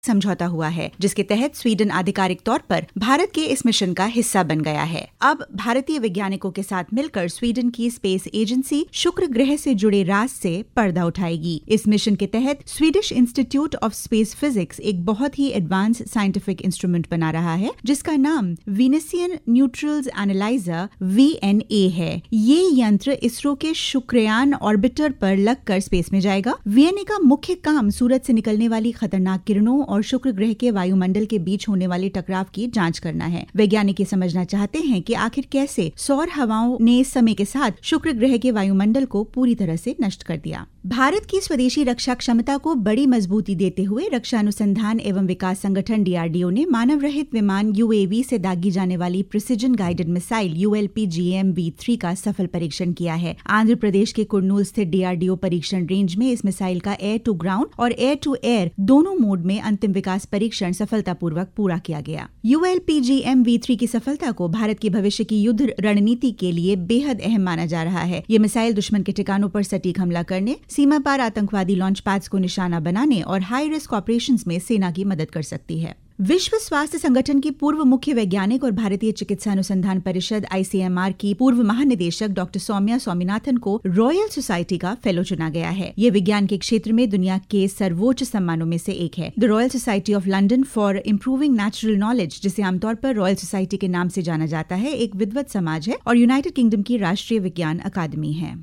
समझौता हुआ है, जिसके तहत स्वीडन आधिकारिक तौर पर भारत के इस मिशन का हिस्सा बन गया है। अब भारतीय वैज्ञानिकों के साथ मिलकर स्वीडन की स्पेस एजेंसी शुक्र ग्रह से जुड़े राज से पर्दा उठाएगी। इस मिशन के तहत Swedish institute of space physics एक बहुत ही एडवांस साइंटिफिक इंस्ट्रूमेंट बना रहा है, जिसका नाम वीनसियन न्यूट्रल्स एनालाइजर VNA है। ये यंत्र इसरो के शुक्रयान ऑर्बिटर पर लगकर स्पेस में जाएगा। VNA का मुख्य काम सूरज से निकलने वाली खतरनाक किरणों और शुक्र ग्रह के वायुमंडल के बीच होने वाले टकराव की जांच करना है। वैज्ञानिक ये समझना चाहते हैं कि आखिर कैसे सौर हवाओं ने समय के साथ शुक्र ग्रह के वायुमंडल को पूरी तरह से नष्ट कर दिया। भारत की स्वदेशी रक्षा क्षमता को बड़ी मजबूती देते हुए रक्षा अनुसंधान एवं विकास संगठन DRDO ने मानव रहित विमान UAV से दागी जाने वाली प्रिसिजन गाइडेड मिसाइल ULPGM-V3 का सफल परीक्षण किया है। आंध्र प्रदेश के कुर्नूल स्थित DRDO परीक्षण रेंज में इस मिसाइल का एयर टू ग्राउंड और एयर टू एयर दोनों मोड में अंतिम विकास परीक्षण सफलतापूर्वक पूरा किया गया। ULPGM-V3 की सफलता को भारत की भविष्य की युद्ध रणनीति के लिए बेहद अहम माना जा रहा है। ये मिसाइल दुश्मन के ठिकानों पर सटीक हमला करने, सीमा पार आतंकवादी लॉन्च पैड्स को निशाना बनाने और हाई रिस्क ऑपरेशंस में सेना की मदद कर सकती है। विश्व स्वास्थ्य संगठन की पूर्व मुख्य वैज्ञानिक और भारतीय चिकित्सा अनुसंधान परिषद ICMR की पूर्व महानिदेशक डॉक्टर सौम्या स्वामीनाथन को रॉयल सोसाइटी का फेलो चुना गया है। ये विज्ञान के क्षेत्र में दुनिया के सर्वोच्च सम्मानों में से एक है। The royal society of London for improving natural knowledge, जिसे आमतौर पर रॉयल सोसाइटी के नाम से जाना जाता है, एक विद्वत समाज है और यूनाइटेड किंगडम की राष्ट्रीय विज्ञान अकादमी है।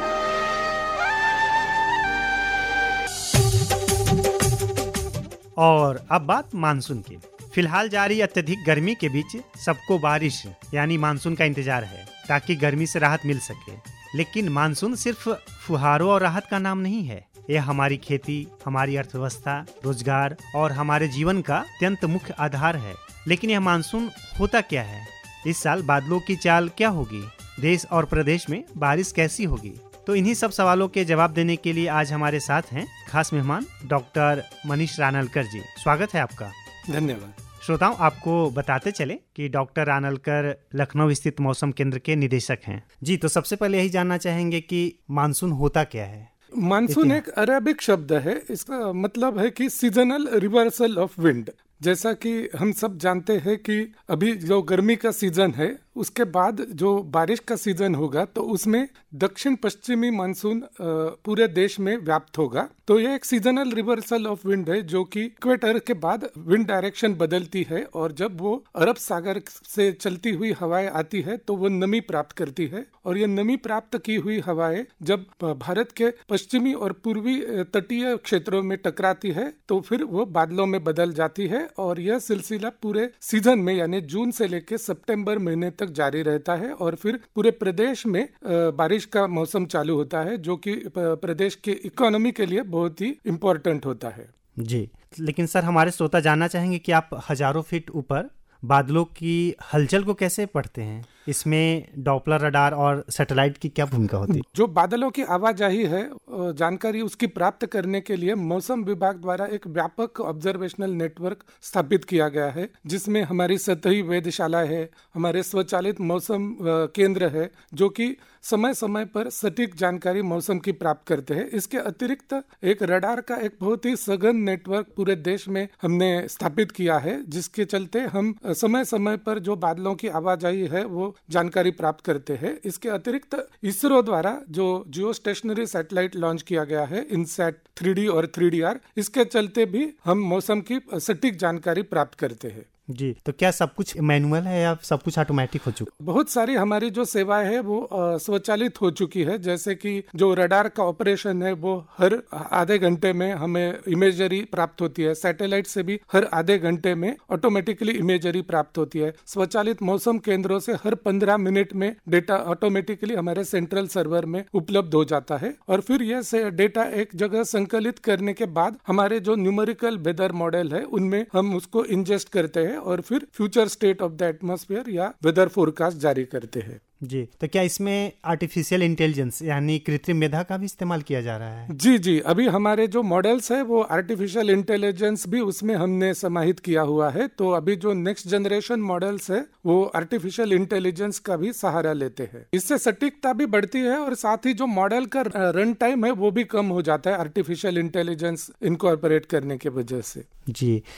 और अब बात मानसून की। फिलहाल जारी अत्यधिक गर्मी के बीच सबको बारिश यानी मानसून का इंतजार है, ताकि गर्मी से राहत मिल सके। लेकिन मानसून सिर्फ फुहारों और राहत का नाम नहीं है। यह हमारी खेती, हमारी अर्थव्यवस्था, रोजगार और हमारे जीवन का अत्यंत मुख्य आधार है। लेकिन यह मानसून होता क्या है? इस साल बादलों की चाल क्या होगी? देश और प्रदेश में बारिश कैसी होगी? तो इन्हीं सब सवालों के जवाब देने के लिए आज हमारे साथ हैं खास मेहमान डॉक्टर मनीष रानलकर जी। स्वागत है आपका। धन्यवाद। श्रोताओं, आपको बताते चले कि डॉक्टर रानलकर लखनऊ स्थित मौसम केंद्र के निदेशक हैं जी। तो सबसे पहले यही जानना चाहेंगे कि मानसून होता क्या है? मानसून एक अरेबिक शब्द है। इसका मतलब है कि सीजनल रिवर्सल ऑफ विंड। जैसा कि हम सब जानते हैं कि अभी जो गर्मी का सीजन है, उसके बाद जो बारिश का सीजन होगा तो उसमें दक्षिण पश्चिमी मानसून पूरे देश में व्याप्त होगा। तो यह एक सीजनल रिवर्सल ऑफ विंड है, जो कि इक्वेटर के बाद विंड डायरेक्शन बदलती है और जब वो अरब सागर से चलती हुई हवाएं आती है तो वो नमी प्राप्त करती है। और ये नमी प्राप्त की हुई हवाएं जब भारत के पश्चिमी और पूर्वी तटीय क्षेत्रों में टकराती है तो फिर वो बादलों में बदल जाती है। और यह सिलसिला पूरे सीजन में यानी जून से लेकर सितंबर महीने तक जारी रहता है और फिर पूरे प्रदेश में बारिश का मौसम चालू होता है, जो कि प्रदेश के इकोनॉमी के लिए बहुत ही इम्पोर्टेंट होता है जी। लेकिन सर, हमारे श्रोता जानना चाहेंगे कि आप हजारों फीट ऊपर बादलों की हलचल को कैसे पढ़ते हैं? इसमें डॉपलर रडार और सैटेलाइट की क्या भूमिका होती है? जो बादलों की आवाजाही है, जानकारी उसकी प्राप्त करने के लिए मौसम विभाग द्वारा एक व्यापक ऑब्जर्वेशनल नेटवर्क स्थापित किया गया है, जिसमें हमारी सतही वेधशाला है, हमारे स्वचालित मौसम केंद्र है, जो कि समय समय पर सटीक जानकारी मौसम की प्राप्त करते हैं। इसके अतिरिक्त एक रडार का एक बहुत ही सघन नेटवर्क पूरे देश में हमने स्थापित किया है, जिसके चलते हम समय समय पर जो बादलों की आवाजाही है वो जानकारी प्राप्त करते हैं। इसके अतिरिक्त इसरो द्वारा जो जियो स्टेशनरी सैटेलाइट लॉन्च किया गया है, इनसैट 3D और 3DR, इसके चलते भी हम मौसम की सटीक जानकारी प्राप्त करते हैं जी। तो क्या सब कुछ मैनुअल है या सब कुछ ऑटोमेटिक हो चुका? बहुत सारी हमारी जो सेवाएं है वो स्वचालित हो चुकी है। जैसे कि जो रडार का ऑपरेशन है वो हर आधे घंटे में हमें इमेजरी प्राप्त होती है। सैटेलाइट से भी हर आधे घंटे में ऑटोमेटिकली इमेजरी प्राप्त होती है। स्वचालित मौसम केंद्रों से हर 15 मिनट में डेटा ऑटोमेटिकली हमारे सेंट्रल सर्वर में उपलब्ध हो जाता है और फिर यह डेटा एक जगह संकलित करने के बाद हमारे जो न्यूमेरिकल वेदर मॉडल है उनमें हम उसको इंजेस्ट करते हैं और फिर future state of the atmosphere या वेदर फोरकास्ट जारी करते हैं जी। तो क्या इसमें आर्टिफिशियल इंटेलिजेंस यानी कृत्रिम मेधा का भी इस्तेमाल किया जा रहा है? जी, अभी हमारे जो मॉडल्स है वो आर्टिफिशियल इंटेलिजेंस भी उसमें हमने समाहित किया हुआ है। तो अभी जो नेक्स्ट जनरेशन मॉडल्स है वो आर्टिफिशियल इंटेलिजेंस का भी सहारा लेते हैं। इससे सटीकता भी बढ़ती है और साथ ही जो मॉडल का रन टाइम है वो भी कम हो जाता है आर्टिफिशियल इंटेलिजेंस इनकॉर्पोरेट करने की वजह से। जी।